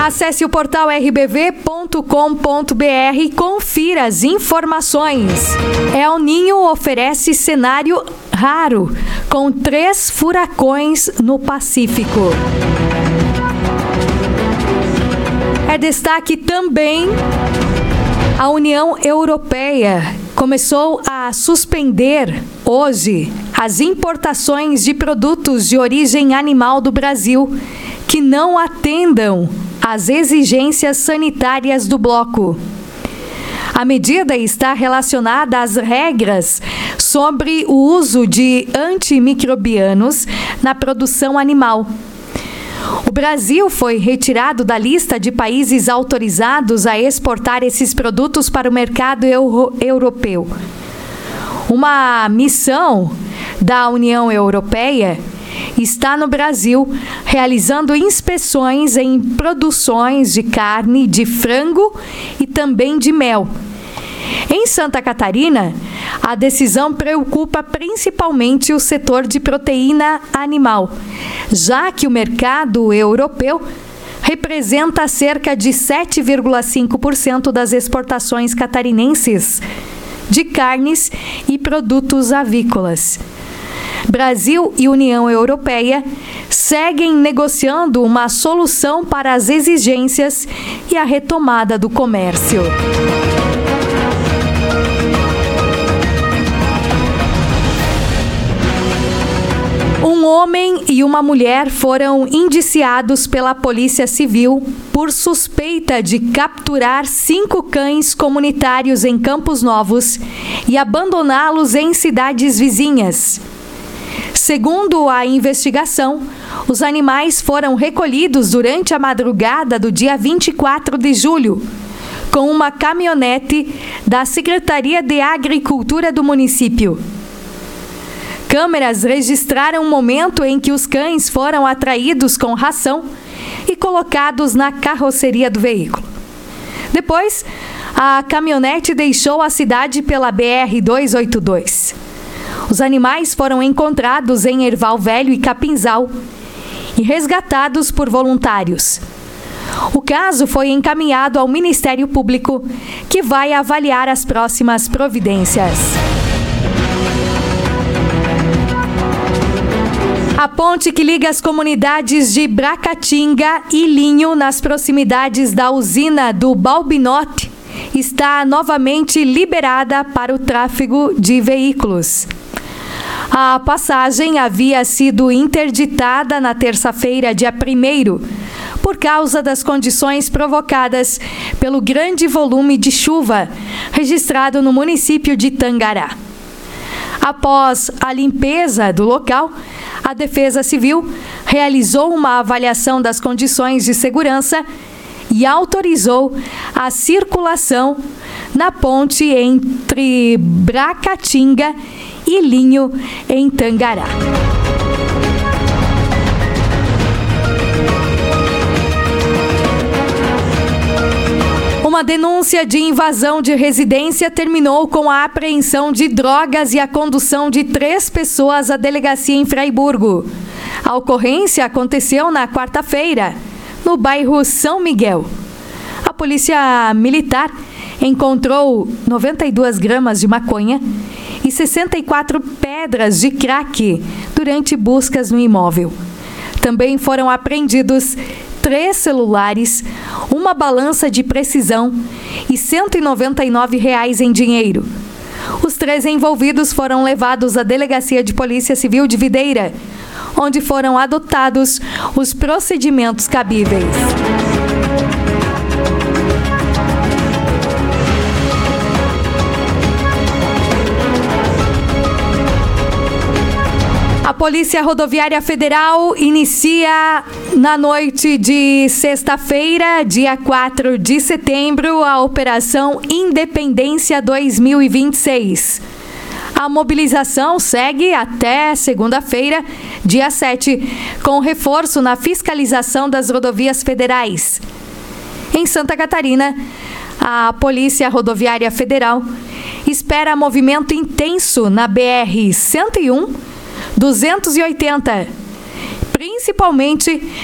Acesse o portal rbv.com.br e confira as informações. El Ninho oferece cenário raro, com 3 furacões no Pacífico. É destaque também a União Europeia começou a suspender hoje as importações de produtos de origem animal do Brasil que não atendam às exigências sanitárias do bloco. A medida está relacionada às regras sobre o uso de antimicrobianos na produção animal. O Brasil foi retirado da lista de países autorizados a exportar esses produtos para o mercado europeu. Uma missão da União Europeia está no Brasil realizando inspeções em produções de carne, de frango e também de mel. Em Santa Catarina, a decisão preocupa principalmente o setor de proteína animal, já que o mercado europeu representa cerca de 7,5% das exportações catarinenses de carnes e produtos avícolas. Brasil e União Europeia seguem negociando uma solução para as exigências e a retomada do comércio. Um homem e uma mulher foram indiciados pela Polícia Civil por suspeita de capturar 5 cães comunitários em Campos Novos e abandoná-los em cidades vizinhas. Segundo a investigação, os animais foram recolhidos durante a madrugada do dia 24 de julho, com uma caminhonete da Secretaria de Agricultura do município. Câmeras registraram o momento em que os cães foram atraídos com ração e colocados na carroceria do veículo. Depois, a caminhonete deixou a cidade pela BR-282. Os animais foram encontrados em Erval Velho e Capinzal e resgatados por voluntários. O caso foi encaminhado ao Ministério Público, que vai avaliar as próximas providências. A ponte que liga as comunidades de Bracatinga e Linho, nas proximidades da usina do Balbinote, está novamente liberada para o tráfego de veículos. A passagem havia sido interditada na terça-feira, dia 1º, por causa das condições provocadas pelo grande volume de chuva registrado no município de Tangará. Após a limpeza do local, a Defesa Civil realizou uma avaliação das condições de segurança e autorizou a circulação na ponte entre Bracatinga e Linho, em Tangará. Uma denúncia de invasão de residência terminou com a apreensão de drogas e a condução de 3 pessoas à delegacia em Fraiburgo. A ocorrência aconteceu na quarta-feira, no bairro São Miguel. A polícia militar encontrou 92 gramas de maconha e 64 pedras de crack durante buscas no imóvel. Também foram apreendidos 3 celulares, uma balança de precisão e R$ 199 em dinheiro. Os 3 envolvidos foram levados à Delegacia de Polícia Civil de Videira, onde foram adotados os procedimentos cabíveis. A Polícia Rodoviária Federal inicia na noite de sexta-feira, dia 4 de setembro, a Operação Independência 2026. A mobilização segue até segunda-feira, dia 7, com reforço na fiscalização das rodovias federais. Em Santa Catarina, a Polícia Rodoviária Federal espera movimento intenso na BR-101, 280, principalmente